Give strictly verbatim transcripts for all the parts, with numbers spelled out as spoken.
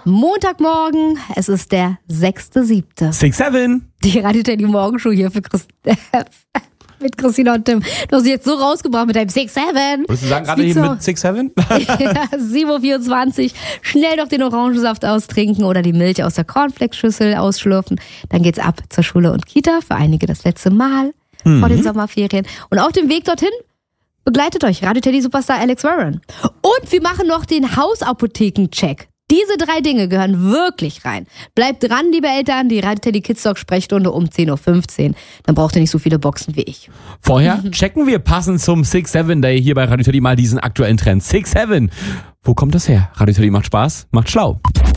Montagmorgen, es ist der sechster siebter six seven. Die Radio Teddy Morgenshow hier für Christ mit Christina und Tim. Du hast dich jetzt so rausgebracht mit deinem six seven. Würdest du sagen, gerade hier mit six seven? Ja, sieben Uhr vierundzwanzig. Schnell noch den Orangensaft austrinken oder die Milch aus der Cornflakes-Schüssel ausschlürfen. Dann geht's ab zur Schule und Kita. Für einige das letzte Mal mhm. vor den Sommerferien. Und auf dem Weg dorthin begleitet euch Radio Teddy Superstar Alex Warren. Und wir machen noch den Hausapotheken-Check. Diese drei Dinge gehören wirklich rein. Bleibt dran, liebe Eltern, die Radio Teddy Kids Talk Sprechstunde um zehn Uhr fünfzehn. Dann braucht ihr nicht so viele Boxen wie ich. Vorher checken wir passend zum six seven Day hier bei Radio Teddy mal diesen aktuellen Trend. six seven. Wo kommt das her? Radio Teddy macht Spaß, macht schlau.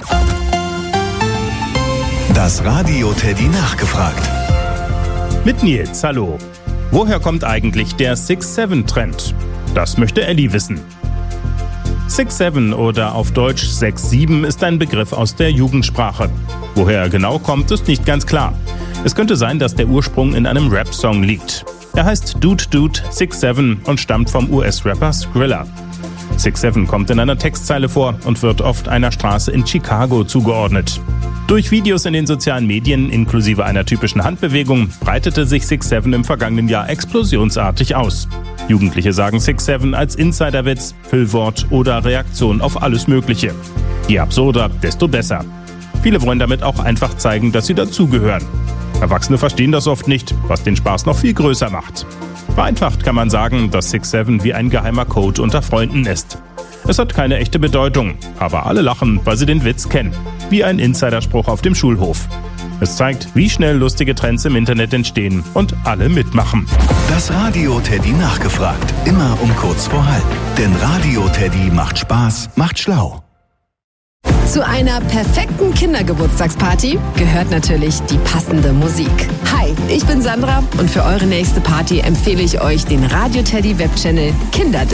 Das Radio Teddy nachgefragt. Mit Nils, hallo. Woher kommt eigentlich der six seven Trend? Das möchte Elli wissen. six seven oder auf Deutsch sechs sieben ist ein Begriff aus der Jugendsprache. Woher er genau kommt, ist nicht ganz klar. Es könnte sein, dass der Ursprung in einem Rap-Song liegt. Er heißt Dude Dude six seven und stammt vom U S-Rapper Skrilla. six seven kommt in einer Textzeile vor und wird oft einer Straße in Chicago zugeordnet. Durch Videos in den sozialen Medien inklusive einer typischen Handbewegung breitete sich six seven im vergangenen Jahr explosionsartig aus. Jugendliche sagen six seven als Insiderwitz, Füllwort oder Reaktion auf alles Mögliche. Je absurder, desto besser. Viele wollen damit auch einfach zeigen, dass sie dazugehören. Erwachsene verstehen das oft nicht, was den Spaß noch viel größer macht. Vereinfacht kann man sagen, dass six seven wie ein geheimer Code unter Freunden ist. Es hat keine echte Bedeutung, aber alle lachen, weil sie den Witz kennen. Wie ein Insiderspruch auf dem Schulhof. Es zeigt, wie schnell lustige Trends im Internet entstehen und alle mitmachen. Das Radio Teddy nachgefragt. Immer um kurz vor halb. Denn Radio Teddy macht Spaß, macht schlau. Zu einer perfekten Kindergeburtstagsparty gehört natürlich die passende Musik. Hi, ich bin Sandra und für eure nächste Party empfehle ich euch den Radio Teddy Webchannel Kinderdisco.